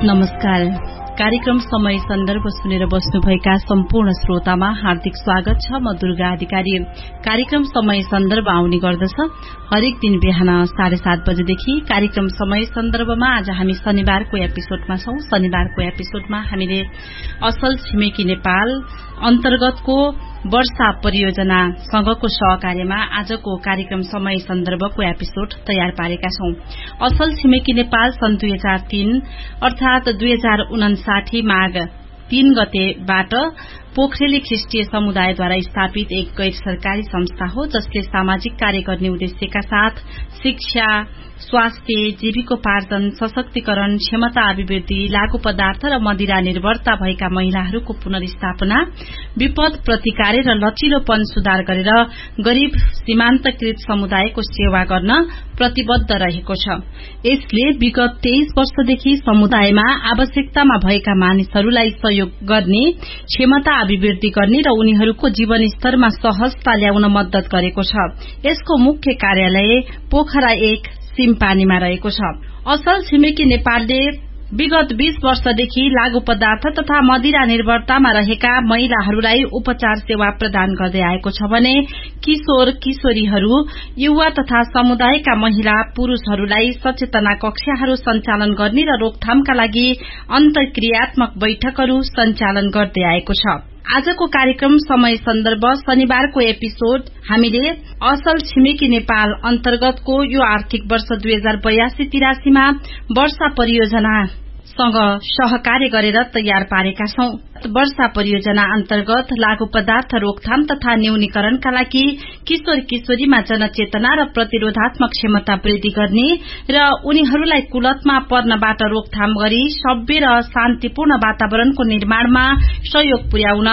नमस्कार। कार्यक्रम समय सन्दर्भ सुनेर बस्नुभएका सम्पूर्ण श्रोतामा हार्दिक स्वागत छ। म दुर्गा अधिकारी। कार्यक्रम समय सन्दर्भ आउने गर्दछ हरेक दिन बिहान 7:30 बजेदेखि। कार्यक्रम समय सन्दर्भमा आज हामी शनिबारको एपिसोडमा छौं। शनिबारको एपिसोडमा हामीले असल छिमेकी नेपाल अन्तर्गतको वर्षा परियोजना सँगको सहकार्यमा आजको कार्यक्रम समय सन्दर्भको एपिसोड तयार पारेका छौं। असल छिमेकी नेपाल सन् 2003 अर्थात 2059 माघ 3 गतेबाट पोखरेली ख्रिस्टीय समुदायद्वारा स्थापित एक गैर सरकारी संस्था हो, जसले सामाजिक कार्य गर्ने उद्देश्यका साथ शिक्षा, स्वास्थ्य, जीविकोपार्जन, सशक्तिकरण, क्षमता अभिवृद्धि, लागू पदार्थ र मदिरा निर्भरता भएका महिलाहरूको पुनर्स्थापना, विपद प्रतिकार र लचिलोपन सुधार गरेर गरीब सीमान्तकृत समुदायको सेवा गर्न प्रतिबद्ध रहेको छ। यसले विगत 23 वर्षदेखि समुदायमा आवश्यकतामा भएका मानिसहरूलाई सहयोग गर्ने, क्षमता अभिवृद्धि गर्ने र उनीहरूको जीवनस्तरमा सहजता ल्याउन मद्दत गरेको छ। यसको मुख्य कार्यालय पोखरा 1 सिमपानीमा रहेको छ। असल छिमेकी नेपालले विगत 20 वर्षदेखि लागू पदार्थ तथा मदिरा निर्भरतामा रहेका महिलाहरूलाई उपचार सेवा प्रदान गर्दै आएको छ भने किशोर किशोरीहरू, युवा तथा समुदायका महिला पुरूषहरूलाई सचेतना कक्षाहरू सञ्चालन गर्ने र रोकथामका लागि अन्तर्क्रियात्मक बैठकहरू सञ्चालन गर्दै आएको छ। आजको कार्यक्रम समय सन्दर्भ शनिबारको एपिसोड हामीले असल छिमेकी नेपाल अन्तर्गतको यो आर्थिक वर्ष 2082-83 मा वर्षा परियोजनासँग सहकार्य गरेर तयार पारेका छौं। वर्षा परियोजना अन्तर्गत लागू पदार्थ रोकथाम तथा न्यूनीकरणका लागि किशोर किशोरीमा जनचेतना र प्रतिरोधात्मक क्षमता वृद्धि गर्ने र उनीहरूलाई कुलतमा पर्नबाट रोकथाम गरी सभ्य र शान्तिपूर्ण वातावरणको निर्माणमा सहयोग पुर्याउन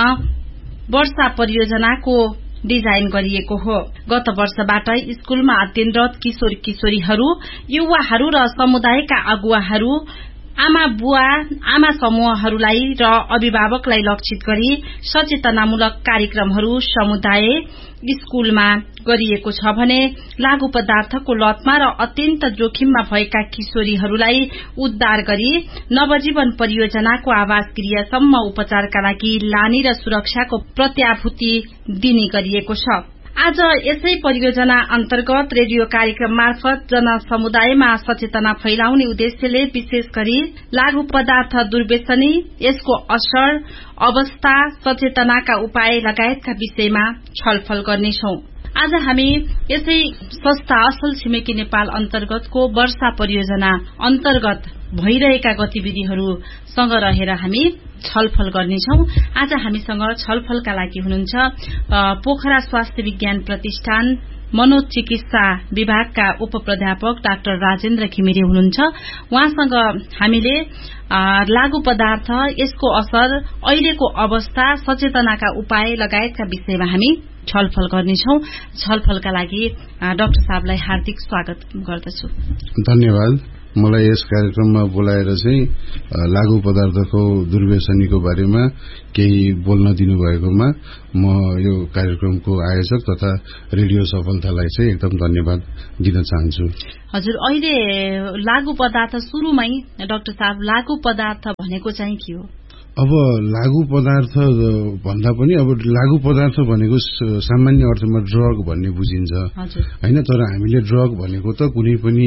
वर्षा परियोजनाको डिजाइन गरिएको हो। गत वर्षबाट स्कूलमा अध्ययनरत किशोर किशोरीहरू, युवाहरू र समुदायका अगुवाहरू, आमा बुवा, आमा समूहहरूलाई र अभिभावकलाई लक्षित गरी सचेतनामूलक कार्यक्रमहरू समुदाय स्कूलमा गरिएको छ भने लागू पदार्थको लतमा र अत्यन्त जोखिममा भएका किशोरीहरूलाई उद्धार गरी नवजीवन परियोजनाको आवास गृहसम्म उपचारका लागि लाने र सुरक्षाको प्रत्याभूति दिने गरिएको छ। आज यसै परियोजना अन्तर्गत रेडियो कार्यक्रम मार्फत जनसमुदायमा सचेतना फैलाउने उद्देश्यले विशेष गरी लागू पदार्थ दुर्व्यसनी, यसको असर, अवस्था, सचेतनाका उपाय लगायतका विषयमा छलफल गर्नेछौं। आज हामी यसै संस्था असल छिमेकी नेपाल अन्तर्गतको वर्षा परियोजना अन्तर्गत भइरहेका गतिविधिहरूसँग रहेर हामी छलफल गर्नेछौं। आज हामीसँग छलफलका लागि हुनुहुन्छ पोखरा स्वास्थ्य विज्ञान प्रतिष्ठान मनोचिकित्सा विभागका उपप्राध्यापक डाक्टर राजेन्द्र घिमिरे हुनुहुन्छ। उहाँसँग हामीले लागू पदार्थ, यसको असर, अहिलेको अवस्था, सचेतनाका उपाय लगायतका विषयमा हामी छलफल गर्नेछौं। छलफलका लागि डाक्टर साहबलाई हार्दिक स्वागत गर्दछु। धन्यवाद। मलाई यस कार्यक्रममा बोलाएर चाहिँ लागू पदार्थको दुर्व्यसनीको बारेमा केही बोल्न दिनुभएकोमा म यो कार्यक्रमको आयोजक तथा रेडियो सफलतालाई चाहिँ एकदम धन्यवाद दिन चाहन्छु। हजुर, अहिले लागू पदार्थ सुरुमै डाक्टर साहब, लागू पदार्थ भनेको चाहिँ के हो? अब लागू पदार्थ भन्दा पनि अब लागू पदार्थ भनेको सामान्य अर्थमा ड्रग भन्ने बुझिन्छ हैन। तर हामीले ड्रग भनेको त कुनै पनि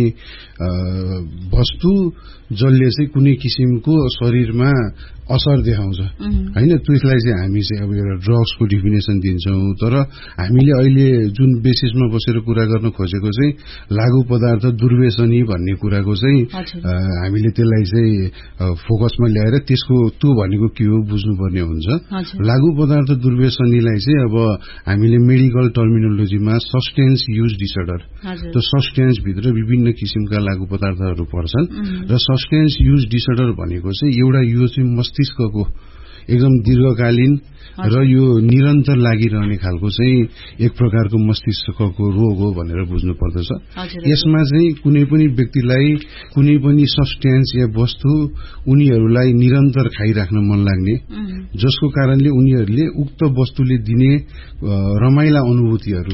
वस्तु जसले चाहिँ कुनै किसिमको शरीरमा असर देखाउँछ हैन, त्यसलाई चाहिँ हामी चाहिँ अब एउटा ड्रग्सको डिफिनेसन दिन्छौं। तर हामीले अहिले जुन बेसिसमा बसेर कुरा गर्न खोजेको चाहिँ लागू पदार्थ दुर्व्यसनी भन्ने कुराको चाहिँ हामीले त्यसलाई चाहिँ फोकसमा ल्याएर त्यसको त्यो भनेको के हो बुझ्नुपर्ने हुन्छ। लागू पदार्थ दुर्व्यसनीलाई चाहिँ अब हामीले मेडिकल टर्मिनोलोजीमा सब्स्टेन्स युज डिसअर्डर, त्यो सब्स्टेन्स भित्र विभिन्न किसिमका लागू पदार्थहरू पर्छन् र सब्स्टेन्स युज डिसअर्डर भनेको चाहिँ एउटा यो चाहिँ मस्तिष्कको एकदम दीर्घकालीन र यो निरन्तर लागिरहने खालको चाहिँ एक प्रकारको मस्तिष्कको रोग हो भनेर बुझ्नु पर्दछ। यसमा चाहिँ कुनै पनि व्यक्तिलाई कुनै पनि सब्स्टेन्स या वस्तु उनीहरूलाई निरन्तर खाइराख्न मन लाग्ने, जसको कारणले उनीहरूले उक्त वस्तुले दिने रमाइला अनुभूतिहरू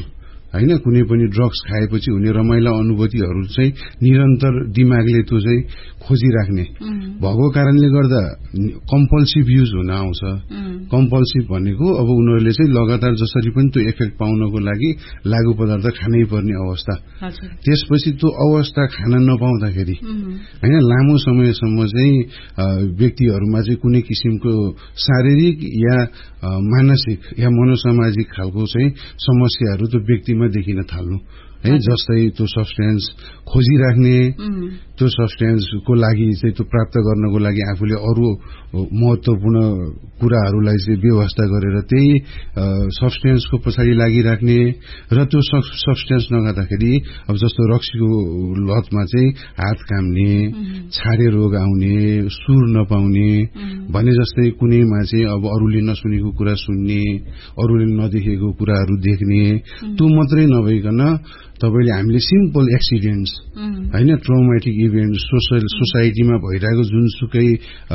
हैन कुनै पनि ड्रग्स खाएपछि हुने रमाइला अनुभूतिहरू चाहिँ निरन्तर दिमागले त्यो चाहिँ खोजिराख्ने भएको कारणले गर्दा कम्पल्सिभ युज हुन आउँछ। कम्पल्सिभ भनेको अब उनीहरूले चाहिँ लगातार जसरी पनि त्यो इफेक्ट पाउनको लागि लागु पदार्थ खानै पर्ने अवस्था। त्यसपछि त्यो अवस्था खान नपाउँदाखेरि हैन लामो समयसम्म चाहिँ व्यक्तिहरूमा चाहिँ कुनै किसिमको शारीरिक या मानसिक या मनोसामाजिक खालको चाहिँ समस्याहरू त्यो व्यक्तिमा देखिन थाल्नु है। जस्तै त्यो सब्स्टेन्स खोजिराख्ने, त्यो सब्स्टेन्सको लागि चाहिँ त्यो प्राप्त गर्नको लागि आफूले अरू महत्त्वपूर्ण कुराहरूलाई चाहिँ व्यवस्था गरेर त्यही सब्स्टेन्सको पछाडि लागिराख्ने र त्यो सब्स्टेन्स नखाँदाखेरि अब जस्तो रक्सीको लतमा चाहिँ हात काम्ने, छारे रोग आउने, सुर नपाउने भने जस्तै कुनैमा चाहिँ अब अरूले नसुनेको कुरा सुन्ने, अरूले नदेखेको कुराहरू देख्ने, त्यो मात्रै नभइकन तपाईले हामीले सिम्पल एक्सिडेन्ट्स हैन ट्रोमेटिक इभेन्ट सोसाइटीमा भइरहेको जुनसुकै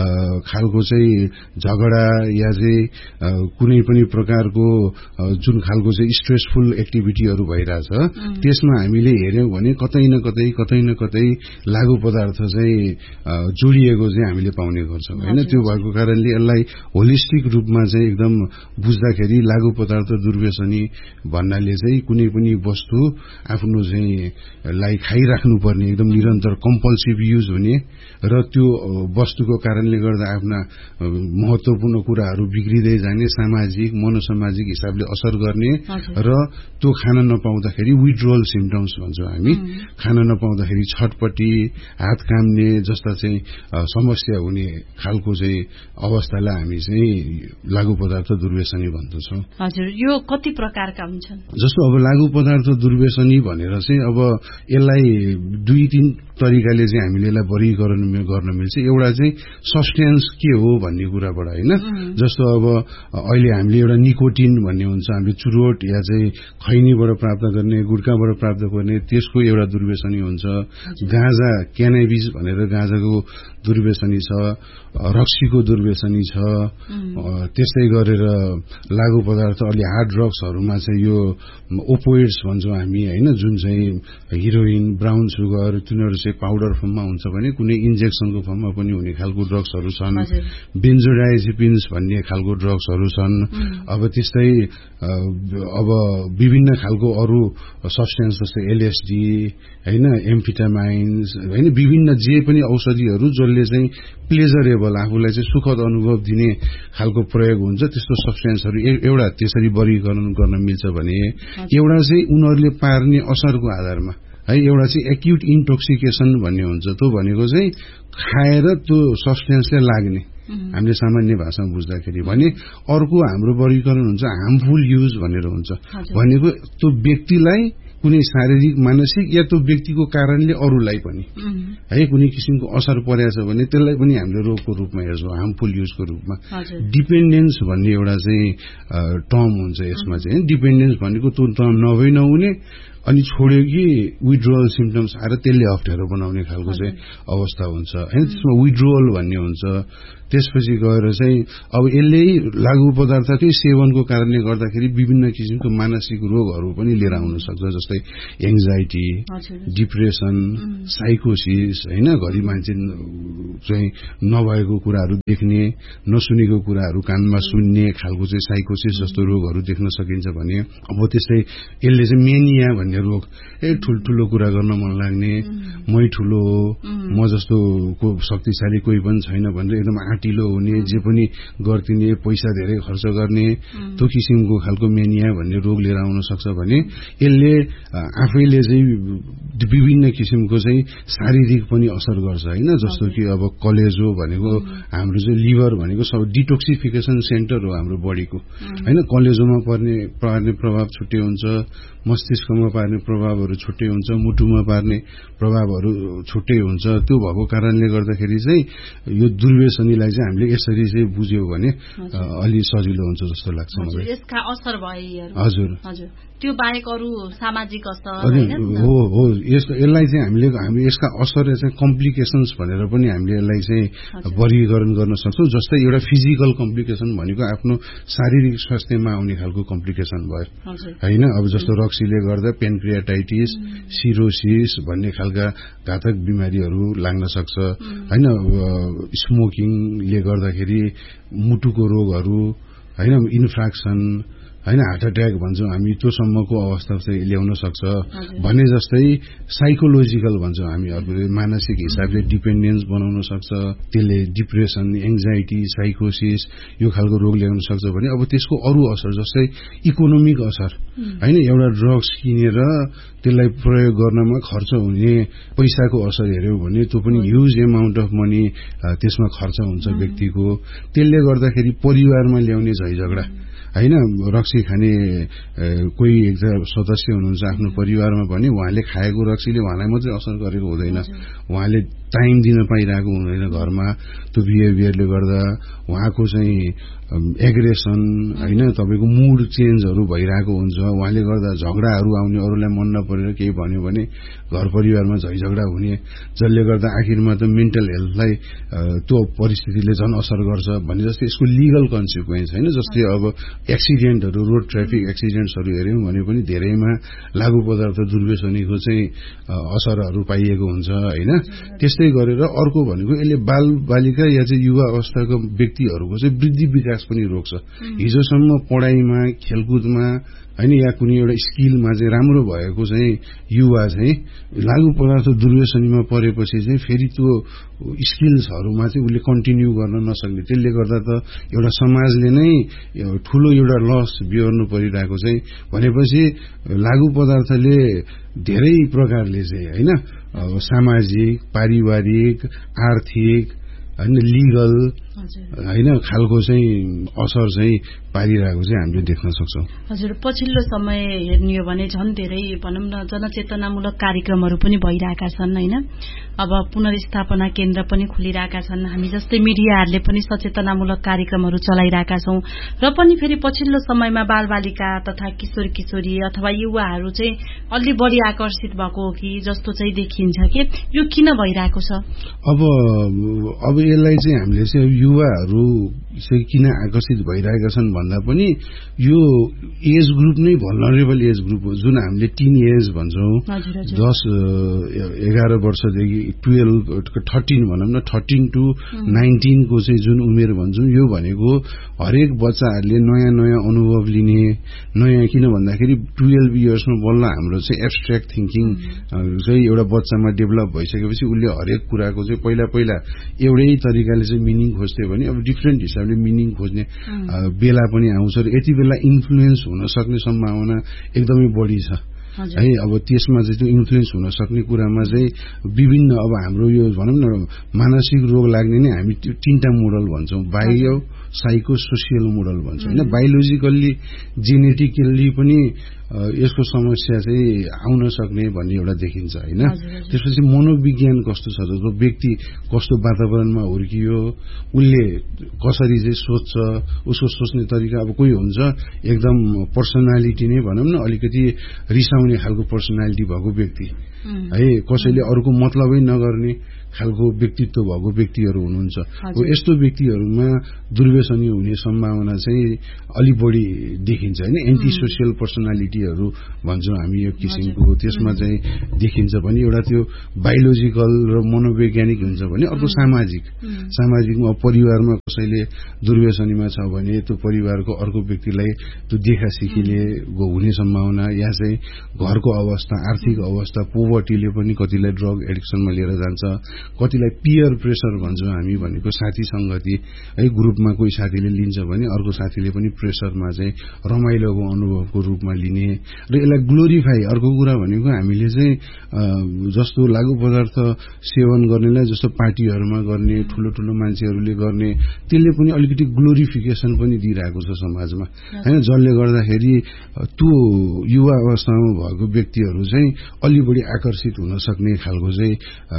खालको चाहिँ झगडा या चाहिँ कुनै पनि प्रकारको जुन खालको चाहिँ स्ट्रेसफुल एक्टिभिटीहरू भइरहेछ त्यसमा हामीले हेर्यौं भने कतै न कतै लागु पदार्थ चाहिँ जोडिएको चाहिँ हामीले पाउने गर्छौं हैन। त्यो भएको कारणले यसलाई होलिस्टिक रूपमा चाहिँ एकदम बुझ्दाखेरि लागु पदार्थ दुर्व्यसनी भन्नाले चाहिँ कुनै पनि वस्तु आफ्नो चाहिँ लाई खाइराख्नु पर्ने एकदम निरन्तर कम्पल्सिभ युज हुने र त्यो वस्तुको कारणले गर्दा आफ्ना महत्त्वपूर्ण कुराहरू बिग्रिदै जाने, सामाजिक मनोसामाजिक हिसाबले असर गर्ने र त्यो खान नपाउँदाखेरि विथड्रल सिम्पटम्स भन्छौं हामी। खान नपाउँदाखेरि छटपटी, हात काम्ने जस्ता चाहिँ समस्या हुने खालको चाहिँ अवस्थालाई हामी चाहिँ लागु पदार्थ दुर्व्यसनी भन्छौं। हजुर, यो कति प्रकारका हुन्छन्? जस्तो अब लागु पदार्थ दुर्व्यसनी भनेर चाहिँ अब यसलाई 2-3 तरिकाले चाहिँ हामीले यसलाई वर्गीकरण गर्न मिल्छ। एउटा चाहिँ सब्स्टेन्स के हो भन्ने कुराबाट हैन। जस्तो अब अहिले हामीले एउटा निकोटिन भन्ने हुन्छ, हामीले चुरोट या चाहिँ खैनीबाट प्राप्त गर्ने, गुटखाबाट प्राप्त गर्ने, त्यसको एउटा दुर्व्यसनी हुन्छ। गाँजा, क्यानाबिस भनेर गाँजाको दुर्व्यसनी छ, रक्सीको दुर्व्यसनी छ। त्यस्तै गरेर लागु पदार्थ अलि हार्ड ड्रग्सहरुमा चाहिँ यो ओपोइड्स भन्छौं हामी हैन, जुन चाहिँ हिरोइन, ब्राउन सुगर, तिनीहरु चाहिँ पाउडर फर्ममा हुन्छ भने कुनै इन्जेक्सनको फर्ममा पनि हुने खालको ड्रग्सहरु छन्। बेन्जोडाइजेपिन्स भन्ने खालको ड्रग्सहरु छन्। अब त्यस्तै अब विभिन्न खालको अरू सब्स्टेन्स जस्तै एलएसडी हैन, एम्फिटामाइन्स हैन, विभिन्न जे पनि औषधिहरु जसले चाहिँ प्लेजरेबल आफूलाई चाहिँ सुखद अनुभव दिने खालको प्रयोग हुन्छ, त्यस्तो सब्स्टेन्सहरु एउटा त्यसरी वर्गीकरण गर्न मिल्छ भने एउटा चाहिँ उनीहरुले पार्ने असरको आधारमा है, एउटा चाहिँ एक्युट इन्टोक्सिकेसन भन्ने हुन्छ। त्यो भनेको चाहिँ खाएर त्यो सब्स्टेन्सले लाग्ने, हामीले सामान्य भाषामा बुझ्दाखेरि भने। अर्को हाम्रो वर्गीकरण हुन्छ हार्मफुल युज भनेर हुन्छ, भनेको त्यो व्यक्तिलाई कुनै शारीरिक, मानसिक या त्यो व्यक्तिको कारणले अरूलाई पनि है कुनै किसिमको असर परेछ भने त्यसलाई पनि हामीले रोगको रूपमा हेर्छौं, हार्मफुल युजको रूपमा। डिपेन्डेन्स भन्ने एउटा चाहिँ टर्म हुन्छ यसमा चाहिँ। डिपेन्डेन्स भनेको त्यो टर्म नहुने अनि छोड्यो कि विथड्रल सिम्पटम्स आएर त्यसले अप्ठ्यारो बनाउने खालको चाहिँ अवस्था हुन्छ हैन। त्यसमा विथड्रल भन्ने हुन्छ। त्यसपछि गएर चाहिँ अब यसले लागु पदार्थकै सेवनको कारणले गर्दाखेरि विभिन्न किसिमको मानसिक रोगहरू पनि लिएर आउन सक्छ, जस्तै एङ्जाइटी, डिप्रेसन, साइकोसिस हैन, घरि मान्छे चाहिँ नभएको कुराहरू देख्ने, नसुनेको कुराहरू कानमा सुन्ने खालको चाहिँ साइकोसिस जस्तो रोगहरू देख्न सकिन्छ भने। अब त्यस्तै यसले चाहिँ मेनिया भन्ने रोग, ठुल्ठुलो कुरा गर्न मन लाग्ने, मै ठुलो हो, म जस्तो को शक्तिशाली कोही पनि छैन भनेर एकदम आँटिलो हुने, जे पनि गर्दिने, पैसा धेरै खर्च गर्ने, त्यो किसिमको खालको मेनिया भन्ने रोग लिएर आउन सक्छ भने यसले आफैले चाहिँ विभिन्न किसिमको चाहिँ शारीरिक पनि असर गर्छ हैन। जस्तो कि अब कलेजो भनेको हाम्रो चाहिँ लिभर भनेको सब डिटोक्सिफिकेसन सेन्टर हो हाम्रो बडीको हैन। कलेजोमा पार्ने प्रभाव छुट्टै हुन्छ, मस्तिष्कमा पार्ने प्रभावहरू छुट्टै हुन्छ, मुटुमा पार्ने प्रभावहरू छुट्टै हुन्छ। त्यो भएको कारणले गर्दाखेरि चाहिँ यो दुर्व्यसनीलाई चाहिँ हामीले यसरी चाहिँ बुझ्यौ भने अलि सजिलो हुन्छ जस्तो लाग्छ मलाई। यसका असर भएहरू हजुर हजुर, त्यो बाहेक अरू सामाजिक असर हो यसलाई चाहिँ हामी यसका असर चाहिँ कम्प्लिकेसन्स भनेर पनि हामीले यसलाई चाहिँ वर्गीकरण गर्न सक्छौँ। जस्तै एउटा फिजिकल कम्प्लिकेसन भनेको आफ्नो शारीरिक स्वास्थ्यमा आउने खालको कम्प्लिकेसन भयो होइन। अब जस्तो रक्सीले गर्दा पेनक्रियाटाइटिस, सिरोसिस भन्ने खालका घातक बिमारीहरू लाग्न सक्छ होइन। स्मोकिङले गर्दाखेरि मुटुको रोगहरू होइन, इन्फ्राक्सन होइन, हार्ट एट्याक भन्छौँ हामी, त्यो सम्मको अवस्था चाहिँ ल्याउन सक्छ। भने जस्तै साइकोलोजिकल भन्छौँ हामी, मानसिक हिसाबले डिपेन्डेन्स बनाउन सक्छ, त्यसले डिप्रेसन, एङ्जाइटी, साइकोसिस यो खालको रोग ल्याउन सक्छ। भने अब त्यसको अरू असर जस्तै इकोनोमिक असर होइन, एउटा ड्रग्स किनेर त्यसलाई प्रयोग गर्नमा खर्च हुने पैसाको असर हेऱ्यौँ भने त्यो पनि ह्युज एमाउन्ट अफ मनी त्यसमा खर्च हुन्छ व्यक्तिको। त्यसले गर्दाखेरि परिवारमा ल्याउने झैझगडा होइन। रक्सी खाने कोही एकजना सदस्य हुनुहुन्छ आफ्नो परिवारमा भने उहाँले खाएको रक्सीले उहाँलाई मात्रै असर गरेको हुँदैन, उहाँले टाइम दिन पाइरहेको हुँदैन घरमा, त्यो बिहेभियरले गर्दा उहाँको चाहिँ एग्रेसन होइन, तपाईँको मुड चेन्जहरू भइरहेको हुन्छ। उहाँले गर्दा झगडाहरू आउने, अरूलाई मन नपरेर केही भन्यो भने घर परिवारमा झैझगडा हुने, जसले गर्दा आखिरमा त मेन्टल हेल्थलाई त्यो परिस्थितिले झन् असर गर्छ। भने जस्तै यसको लिगल कन्सिक्वेन्स होइन, जस्तै अब एक्सिडेन्टहरू, रोड ट्राफिक एक्सिडेन्ट्सहरू हेऱ्यौँ भने पनि धेरैमा लागु पदार्थ दुर्व्यसनीको चाहिँ असरहरू पाइएको हुन्छ होइन। त्यस्तै गरेर अर्को भनेको यसले बाल बालिका या चाहिँ युवा अवस्थाको व्यक्तिहरूको चाहिँ वृद्धि विकास पनि रोक्छ। हिजोसम्म पढाइमा, खेलकुदमा होइन, या कुनै एउटा स्किलमा चाहिँ राम्रो भएको चाहिँ युवा चाहिँ लागु पदार्थ दुर्व्यसनीमा परेपछि चाहिँ फेरि त्यो स्किल्सहरूमा चाहिँ उसले कन्टिन्यू गर्न नसक्ने, त्यसले गर्दा त एउटा समाजले नै ठुलो एउटा लस बिहोर्नु परिरहेको चाहिँ भनेपछि लागु पदार्थले धेरै प्रकारले चाहिँ होइन सामाजिक, पारिवारिक, आर्थिक होइन, लिगल होइन खालको चाहिँ असर चाहिँ पारिरहेको चाहिँ हामीले देख्न सक्छौँ। हजुर, पछिल्लो समय हेर्ने हो भने झन् धेरै भनौँ न जनचेतनामूलक कार्यक्रमहरू पनि भइरहेका छन् होइन। अब पुनर्स्थापना केन्द्र पनि खुलिरहेका छन्, हामी जस्तै मिडियाहरूले पनि सचेतनामूलक कार्यक्रमहरू चलाइरहेका छौँ। र पनि फेरि पछिल्लो समयमा बालबालिका तथा किशोर किशोरी अथवा युवाहरू चाहिँ अलि बढी आकर्षित भएको हो कि जस्तो चाहिँ देखिन्छ कि यो किन भइरहेको छ? अब यसलाई चाहिँ हामीले चाहिँ युवाहरू चाहिँ किन आकर्षित भइरहेका छन् भन्दा पनि यो एज ग्रुप नै भल्नरेबल एज ग्रुप हो, जुन हामीले टिन एज भन्छौँ। 10-11 वर्षदेखि 12-13 भनौँ न, 13 to 19 को चाहिँ जुन उमेर भन्छौँ, यो भनेको हरेक बच्चाहरूले नयाँ नयाँ अनुभव लिने, नयाँ किन भन्दाखेरि 12 इयर्समा बल्ल हाम्रो चाहिँ एब्स्ट्र्याक्ट थिङ्किङ चाहिँ एउटा बच्चामा डेभलप भइसकेपछि उसले हरेक कुराको चाहिँ पहिला एउटै तरिकाले चाहिँ मिनिङ खोज्थ्यो भने अब डिफ्रेन्ट हिसाबले मिनिङ खोज्ने बेला पनि आउँछ र यति बेला इन्फ्लुएन्स हुन सक्ने सम्भावना एकदमै बढी छ है। अब त्यसमा चाहिँ त्यो इन्फ्लुएन्स हुन सक्ने कुरामा चाहिँ विभिन्न अब हाम्रो यो भनौँ न मानसिक रोग लाग्ने नै हामी त्यो 3टा मोडल भन्छौँ, बायो, साइको, सोसियल मोडल भन्छौँ होइन। बायोलोजिकल्ली, जेनेटिकल्ली पनि यसको समस्या चाहिँ आउन सक्ने भन्ने एउटा देखिन्छ होइन। त्यसपछि मनोविज्ञान कस्तो छ, जस्तो व्यक्ति कस्तो वातावरणमा हुर्कियो, उसले कसरी चाहिँ सोच्छ, उसको सोच्ने तरिका। अब कोही हुन्छ एकदम पर्सनालिटी नै भनौँ न अलिकति रिसाउने खालको पर्सनालिटी भएको व्यक्ति है, कसैले अरूको मतलबै नगर्ने खालको व्यक्तित्व भएको व्यक्तिहरू हुनुहुन्छ। यस्तो व्यक्तिहरूमा दुर्व्यसनी हुने सम्भावना चाहिँ अलि बढी देखिन्छ होइन। एन्टी सोसियल पर्सनालिटीहरू भन्छौँ हामी यो किसिमको, त्यसमा चाहिँ देखिन्छ भने एउटा त्यो बायोलोजिकल र मनोवैज्ञानिक हुन्छ भने अर्को सामाजिकमा परिवारमा कसैले दुर्व्यसनीमा छ भने त्यो परिवारको अर्को व्यक्तिलाई त्यो देखासिखीले हुने सम्भावना, या चाहिँ घरको अवस्था, आर्थिक अवस्था, पोभर्टीले पनि कतिलाई ड्रग एडिक्सनमा लिएर जान्छ, कतिलाई पियर प्रेसर भन्छौँ हामी भनेको साथी संगति है, ग्रुपमा कोही साथीले लिन्छ भने अर्को साथीले पनि प्रेसरमा चाहिँ रमाइलोको अनुभवको रूपमा लिने र यसलाई ग्लोरिफाई। अर्को कुरा भनेको हामीले चाहिँ जस्तो लागु पदार्थ सेवन गर्नेलाई जस्तो पार्टीहरूमा गर्ने, ठुलो ठुलो मान्छेहरूले गर्ने, त्यसले पनि अलिकति ग्लोरिफिकेसन पनि दिइरहेको छ समाजमा होइन, जसले गर्दाखेरि त्यो युवा अवस्थामा भएको व्यक्तिहरू चाहिँ अलि बढी आकर्षित हुन सक्ने खालको चाहिँ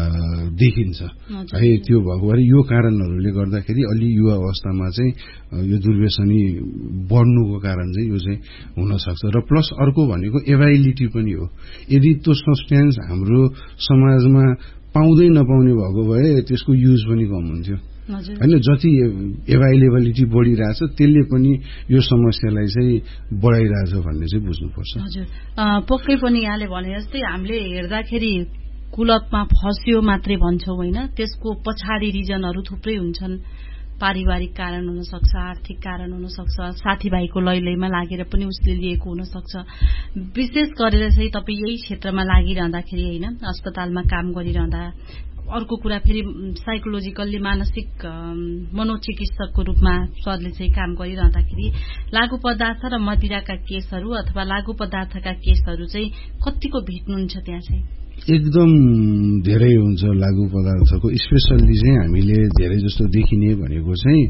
देखिन्छ है। त्यो भएको भएर यो कारणहरूले गर्दाखेरि अलि युवा अवस्थामा चाहिँ यो दुर्व्यसनी बढ्नुको कारण चाहिँ यो चाहिँ हुन सक्छ। र प्लस अर्को भनेको एभाइलिटी पनि हो। यदि त्यो सब्सटेन्स हाम्रो समाजमा पाउँदै नपाउने भएको भए त्यसको युज पनि कम हुन्थ्यो हैन। जति एभाइलेबिलिटी बढिरहेछ त्यसले पनि यो समस्यालाई चाहिँ बढाइरहेछ भन्ने चाहिँ बुझ्नुपर्छ। हजुर, पक्कै पनि यहाँले भने जस्तै हामीले हेर्दाखेरि कुलतमा फस्यो मात्रै भन्छौं होइन, त्यसको पछाडि रिजनहरू थुप्रै हुन्छन्। पारिवारिक कारण हुन सक्छ, आर्थिक कारण हुन सक्छ, साथीभाइको लैलैमा लागेर पनि उसले लिएको हुन सक्छ। विशेष गरेर चाहिँ तपाईँ यही क्षेत्रमा लागिरहँदाखेरि होइन, अस्पतालमा काम गरिरहँदा, अर्को कुरा फेरि साइकोलोजिकल्ली मानसिक मनोचिकित्सकको रूपमा सरले चाहिँ काम गरिरहँदाखेरि लागू पदार्थ र मदिराका केसहरू अथवा लागू पदार्थका केसहरू चाहिँ कतिको भेट्नुहुन्छ त्यहाँ चाहिँ? एकदम धेरै हुन्छ लागू पदार्थको। स्पेसल्ली चाहिँ हामीले धेरै जस्तो देखिने भनेको चाहिँ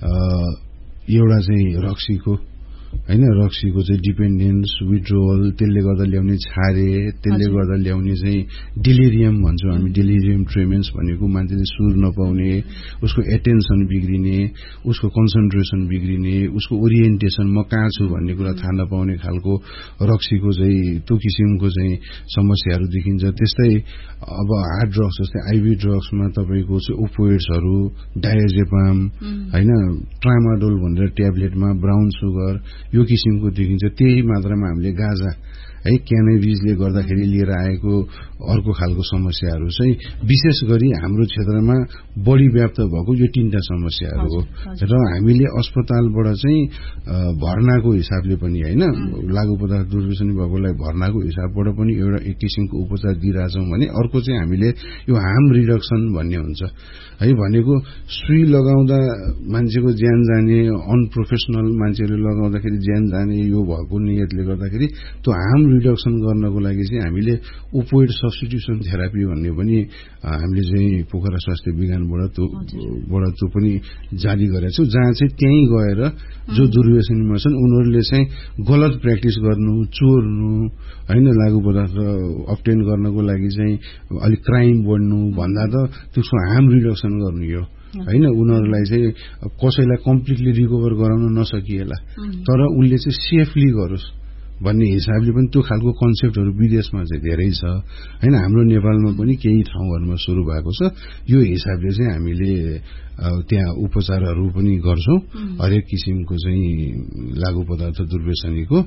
एउटा चाहिँ रक्सीको हैन, रक्सीको चाहिँ डिपेन्डेन्स, विड्रोवल, त्यसले गर्दा ल्याउने छारे, त्यसले गर्दा ल्याउने चाहिँ डिलिरियम भन्छौँ हामी। डिलिरियम ट्रेमेन्स भनेको मान्छेले सुर नपाउने, उसको एटेन्सन बिग्रिने, उसको कन्सन्ट्रेसन बिग्रिने, उसको ओरिएन्टेसन म कहाँ छु भन्ने कुरा थाहा नपाउने खालको रक्सीको चाहिँ त्यो किसिमको चाहिँ समस्याहरू देखिन्छ। त्यस्तै अब हार्ड ड्रग्स जस्तै आइभी ड्रग्समा तपाईँको चाहिँ ओपोइड्सहरू, डायजेपाम हैन, ट्रामाडोल भनेर ट्याब्लेटमा ब्राउन सुगर यो किसिमको देखिन्छ। त्यही मात्रामा हामीले गाँजा है, क्यानाबिसले गर्दाखेरि लिएर आएको अर्को खालको समस्याहरू चाहिँ विशेष गरी हाम्रो क्षेत्रमा बढी व्याप्त भएको यो तीनटा समस्याहरू हो। र हामीले अस्पतालबाट चाहिँ भर्नाको हिसाबले पनि हैन, लागू पदार्थ दुर्व्यसनी भएकोलाई भर्नाको हिसाबबाट पनि एउटा एक किसिमको उपचार दिइरहेछौँ भने अर्को चाहिँ हामीले यो हार्म रिडक्सन भन्ने हुन्छ है। भनेको सुई लगाउँदा मान्छेको ज्यान जाने, अनप्रोफेसनल मान्छेले लगाउँदाखेरि ज्यान जाने, यो भएको नियतले गर्दाखेरि त्यो हार्म रिडक्सन गर्नको लागि चाहिँ हामीले ओपोइड सब्स्टिट्युसन थेरापी भन्ने पनि हामीले चाहिँ पोखरा स्वास्थ्य विज्ञानबाट त्यो पनि जारी गरेका छौँ, जहाँ चाहिँ त्यहीँ गएर जो दुर्व्यसनीमा छन् उनीहरूले चाहिँ गलत प्र्याक्टिस गर्नु, चोर्नु हैन, लागू पदार्थ अब्टेन गर्नको लागि चाहिँ अलिक क्राइम बढ्नु भन्दा त त्यसको हार्म रिडक्सन गर्नु यो हैन। उनीहरूलाई चाहिँ कसैलाई कम्प्लिटली रिकभर गराउन नसकिएला, तर उनले चाहिँ सेफली गरोस् भन्ने हिसाबले पनि त्यो खालको कन्सेप्टहरू विदेशमा चाहिँ धेरै छ हैन। हाम्रो नेपालमा पनि केही ठाउँहरूमा सुरु भएको छ। यो हिसाबले चाहिँ हामीले त्यहाँ उपचारहरू पनि गर्छौं। हरेक किसिमको चाहिँ लागू पदार्थ दुर्व्यसनीको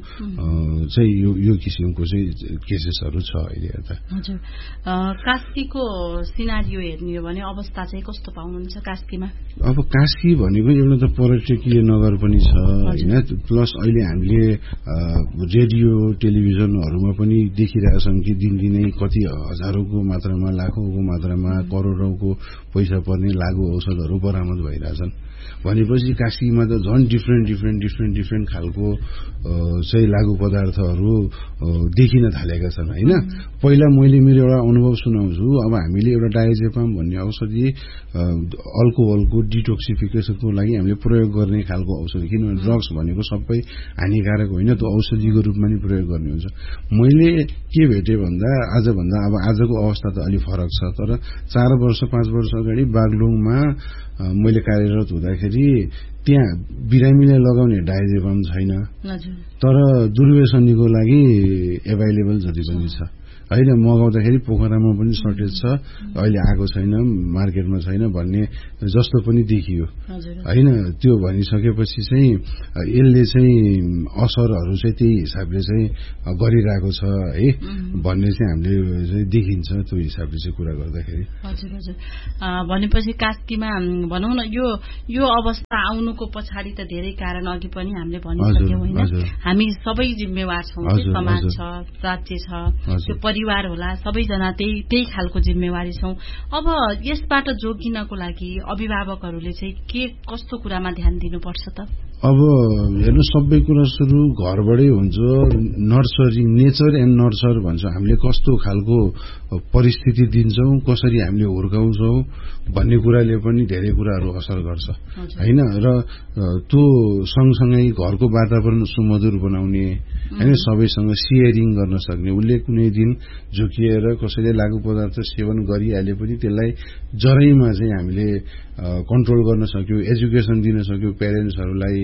चाहिँ यो किसिमको चाहिँ केसेसहरू छ अहिले यता। हजुर, कास्कीको सिनारियो हेर्ने हो भने अवस्था चाहिँ कस्तो पाउनुहुन्छ कास्कीमा? अब कास्की भनेको एउटा त पर्यटकीय नगर पनि छ हैन, प्लस अहिले हामीले रेडियो टेलिभिजनहरूमा पनि देखिरहेछौँ कि दिनदिनै कति हजारौंको मात्रामा, लाखौंको मात्रामा, करोडौंको पैसा पर्ने लागू औषधहरू बरामद भइरहेछन्। भनेपछि कास्कीमा त झन् डिफ्रेन्ट खालको चाहिँ लागू पदार्थहरू देखिन थालेका छन् हैन। पहिला मैले मेरो एउटा अनुभव सुनाउँछु। अब हामीले एउटा डायजेपाम भन्ने औषधि अल्कोहलको डिटोक्सिफिकेसनको लागि हामीले प्रयोग गर्ने खालको औषधि, किनभने ड्रग्स भनेको सबै हानिकारक होइन, त्यो औषधिको रूपमा नि प्रयोग गर्ने हुन्छ। मैले के भेटे भन्दा अब आजको अवस्था त अलि फरक छ, तर 4 वर्ष 5 वर्ष अगाडि बागलुङमा मैले कार्यरत हुँदाखेरि त्यहाँ बिरामीलाई लगाउने डायजेपाम छैन, तर दुर्व्यसनीको लागि एभाइलेबल जति पनि छ हैन। मगाउँदाखेरि पोखरामा पनि सर्टेज छ, अहिले आएको छैन, मार्केटमा छैन भन्ने जस्तो पनि देखियो हैन। त्यो भनिसकेपछि चाहिँ यसले चाहिँ असरहरू चाहिँ त्यही हिसाबले चाहिँ गरिरहेको छ है भन्ने चाहिँ हामीले चाहिँ देखिन्छ त्यो हिसाबले चाहिँ कुरा गर्दाखेरि। हजुर हजुर, भनेपछि कास्कीमा भनौँ न यो अवस्था आउनुको पछाडि त धेरै कारण अघि पनि हामीले भनिसक्यौँ हैन। हामी सबै जिम्मेवार छौँ, समाज छ, राज्य छ, त्यो परिवार होला, सबैजना त्यही खालको जिम्मेवारी छौं। अब यसबाट जोगिनको लागि अभिभावकहरूले चाहिँ के कस्तो कुरामा ध्यान दिनुपर्छ त? अब हेर्नु, सबै कुरा सुरु घरबाटै हुन्छ। नर्सरिङ, नेचर एन्ड नर्चर भन्छ हामीले, कस्तो खालको परिस्थिति दिन्छौं, कसरी हामीले हुर्काउँछौं भन्ने कुराले पनि धेरै कुराहरू असर गर्छ हैन। र त्यो सँगसँगै घरको वातावरण सुमधुर बनाउने हैन, सबैसँग सेयरिङ गर्न सक्ने। उसले कुनै दिन झुकिएर कसैले लागू पदार्थ सेवन गरिहाले पनि त्यसलाई जरैमा चाहिँ हामीले कन्ट्रोल गर्न सक्यौं, एजुकेसन दिन सक्यौं पेरेन्ट्सहरूलाई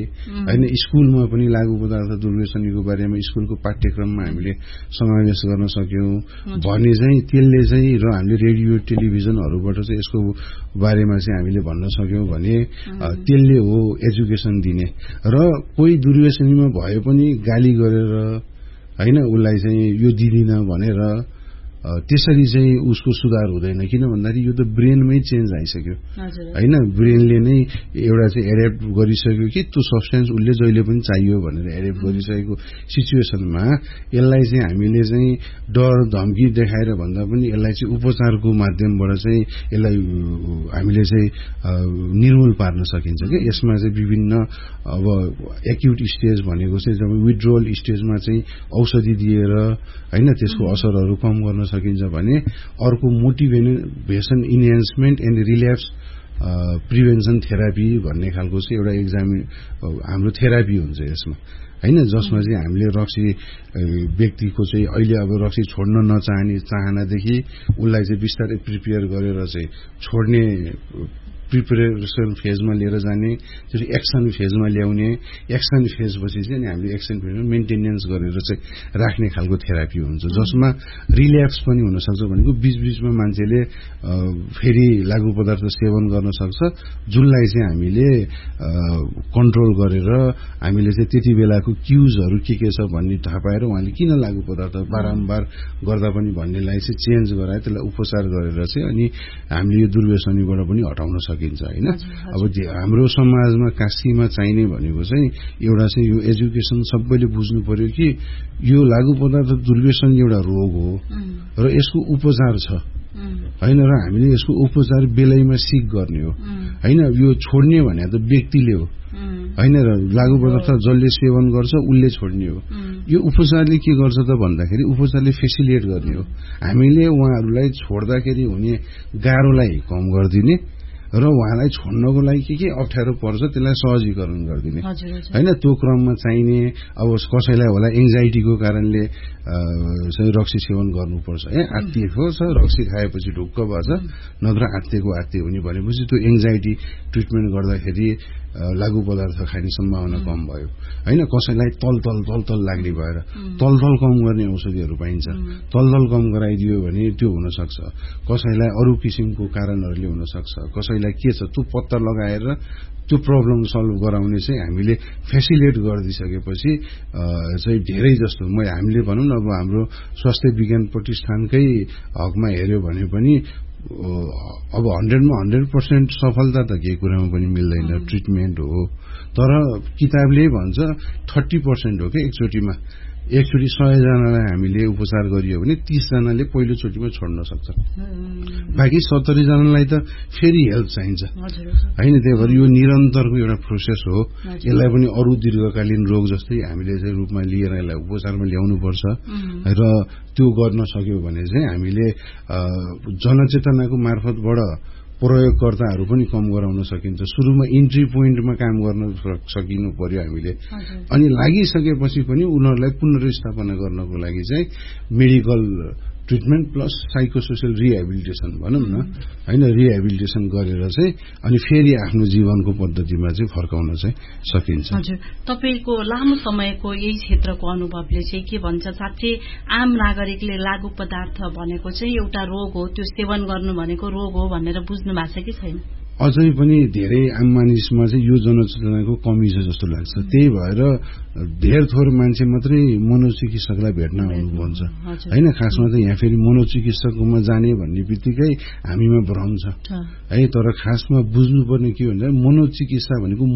होइन स्कुलमा पनि लागु पदार्थ दुर्व्यसनीको बारेमा स्कुलको पाठ्यक्रममा हामीले समावेश गर्न सक्यौं भने चाहिँ त्यसले चाहिँ र हामीले रेडियो टेलिभिजनहरूबाट चाहिँ यसको बारेमा चाहिँ हामीले भन्न सक्यौं भने त्यसले हो एजुकेसन दिने र कोही दुर्व्यसनीमा भए पनि गाली गरेर हैन उसलाई चाहिँ यो दिदिन भनेर त्यसरी चाहिँ उसको सुधार हुँदैन किन भन्दाखेरि यो त ब्रेनमै चेन्ज आइसक्यो हैन ब्रेनले नै एउटा चाहिँ एडेप्ट गरिसक्यो कि त्यो सब्स्टेन्स उसले जहिले पनि चाहियो भनेर एडेप्ट गरिसकेको सिचुएसनमा यसलाई चाहिँ हामीले चाहिँ डर धम्की देखाएर भन्दा पनि यसलाई चाहिँ उपचारको माध्यमबाट चाहिँ यसलाई हामीले चाहिँ निर्मूल पार्न सकिन्छ के यसमा चाहिँ विभिन्न अब एक्युट स्टेज भनेको चाहिँ जब विथड्रोल स्टेजमा चाहिँ औषधि दिएर हैन त्यसको असरहरू कम गर्न सकिन्छ भने अर्को motivation enhancement and relapse prevention therapy भन्ने खालको चाहिँ एउटा हाम्रो थेरापी हुन्छ यसमा हैन जसमा चाहिँ हामीले रक्सी व्यक्तिको चाहिँ अहिले अब रक्सी छोड्न नचाहने चाहनादेखि उसलाई चाहिँ बिस्तारै प्रिपेयर गरेर चाहिँ छोड्ने प्रिपरेसन फेजमा लिएर जाने त्यसरी एक्सन फेजमा ल्याउने एक्सन फेजपछि चाहिँ हामीले एक्सन फेजमा मेन्टेनेन्स गरेर चाहिँ राख्ने खालको थेरापी हुन्छ जसमा रिल्याप्स पनि हुन सक्छ भनेको बीचबीचमा मान्छेले फेरि लागु पदार्थ सेवन गर्न सक्छ जुनलाई चाहिँ हामीले कन्ट्रोल गरेर हामीले चाहिँ त्यति बेलाको क्युजहरू के छ भन्ने थाहा पाएर उहाँले किन लागु पदार्थ बारम्बार गर्दा पनि भन्नेलाई चाहिँ चेन्ज गराए त्यसलाई उपचार गरेर चाहिँ अनि हामीले यो दुर्व्यसनीबाट पनि हटाउन सकिन्छ हैन अब हाम्रो समाजमा कास्कीमा चाहिने भनेको चाहिँ एउटा चाहिँ यो एजुकेसन सबैले बुझ्नु पर्यो कि यो लागु पदार्थ दुर्व्यसन एउटा रोग हो र यसको उपचार छ हैन र हामीले यसको उपचार बेलैमा सिक गर्ने हो हैन यो छोड्ने भने त व्यक्तिले हो हैन र लागु पदार्थ जसले सेवन गर्छ उसले छोड्ने हो यो उपचारले के गर्छ त भन्दाखेरि उपचारले फेसिलिटेट गर्ने हो हामीले उहाँहरूलाई छोड्दाखेरि हुने गाह्रोलाई कम गरिदिने र उहाँलाई छोड्नको लागि के अप्ठ्यारो पर्छ त्यसलाई सहजीकरण गरिदिने हैन त्यो क्रममा चाहिने अब कसैलाई होला एङ्जाइटीको कारणले चाहिँ रक्सी सेवन गर्नुपर्छ आत्तिएको छ रक्सी खाएपछि ढुक्क भएछ नत्र आत्तिएको हुने भनेपछि त्यो एङ्जाइटी ट्रिटमेन्ट गर्दाखेरि लागु पदार्थ खाने सम्भावना कम भयो हैन कसैलाई तल लाग्ने भएर तल कम गर्ने औषधिहरू पाइन्छ तल कम गराइदियो भने त्यो हुन सक्छ कसैलाई अरू किसिमको कारणहरूले हुन सक्छ कसैलाई के छ त्यो पत्ता लगाएर त्यो प्रब्लम सल्भ गराउने चाहिँ हामीले फेसिलिटेट गरिदिसकेपछि चाहिँ धेरै जस्तो हामीले भनौँ न अब हाम्रो स्वास्थ्य विज्ञान प्रतिष्ठानकै हकमा हेर्यो भने पनि अब 100 मा 100% सफलता त केही कुरामा पनि मिल्दैन ट्रिटमेन्ट हो तर किताबले भन्छ 30% हो के एकचोटि 100 जनालाई हामीले उपचार गरियो भने 30 जनाले पहिलो चोटिमा छोड्न सक्छ बाँकी 70 जनालाई त फेरि हेल्प चाहिन्छ हैन त्यही भएर यो निरन्तरको एउटा प्रोसेस हो यसलाई पनि अरू दीर्घकालीन रोग जस्तै हामीले चाहिँ रूपमा लिएर यसलाई उपचारमा ल्याउनु पर्छ र त्यो गर्न सक्यो भने चाहिँ हामीले जनचेतनाको मार्फतबाट प्रयोगकर्ताहरू पनि कम गराउन सकिन्छ सुरुमा इन्ट्री पोइन्टमा काम गर्न सकिनु पर्यो हामीले अनि लागिसकेपछि पनि उनीहरूलाई पुनर्स्थापना गर्नको लागि चाहिँ medical treatment plus psychosocial rehabilitation भनौँ न हैन रिहेबिलिटेसन गरेर चाहिँ अनि फेरि आफ्नो जीवनको पद्धतिमा चाहिँ फर्काउन चाहिँ सकिन्छ हजुर तपाईको लामो समयको यही क्षेत्रको अनुभवले चाहिँ के भन्छ साच्चै आम नागरिकले लागु पदार्थ भनेको चाहिँ एउटा रोग हो त्यो सेवन गर्नु भनेको रोग हो भनेर बुझ्नु भएको छ कि छैन अझै पनि धेरै आम मानिसमा चाहिँ यो जनचेतनाको कमी छ जस्तो लाग्छ त्यही भएर धेर थोर मान्छे मात्रै मनोचिकित्सकलाई भेट्न आउनुहुन्छ हैन खासमा चाहिँ यहाँ फेरि मनोचिकित्सकमा जाने भन्ने बित्तिकै हामीमा भ्रम छ है तर खासमा बुझ्नुपर्ने के भन्छ मनोचिकित्सा भनेको